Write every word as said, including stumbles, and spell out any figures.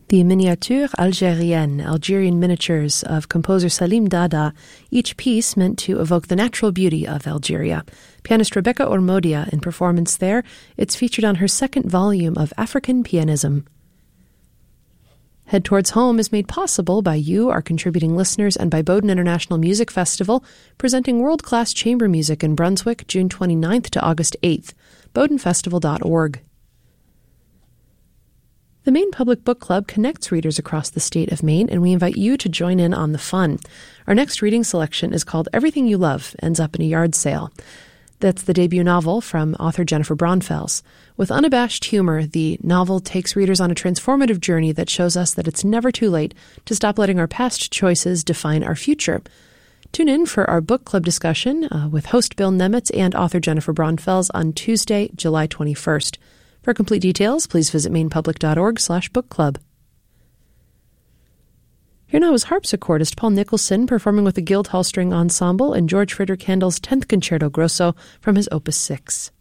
The Miniatures Algériennes, Algerian miniatures of composer Salim Dada, each piece meant to evoke the natural beauty of Algeria. Pianist Rebecca Ormodia in performance there. It's featured on her second volume of African Pianism. Head Towards Home is made possible by you, our contributing listeners, and by Bowdoin International Music Festival, presenting world-class chamber music in Brunswick, June twenty-ninth to August eighth. bowdoin festival dot org. The Maine Public Book Club connects readers across the state of Maine, and we invite you to join in on the fun. Our next reading selection is called Everything You Love Ends Up in a Yard Sale. That's the debut novel from author Jennifer Braunfels. With unabashed humor, the novel takes readers on a transformative journey that shows us that it's never too late to stop letting our past choices define our future. Tune in for our book club discussion uh, with host Bill Nemitz and author Jennifer Braunfels on Tuesday, July twenty-first. For complete details, please visit mainepublic dot org slash book club. Here now is harpsichordist Paul Nicholson performing with the Guildhall String Ensemble and George Frideric Handel's tenth Concerto Grosso from his Opus six.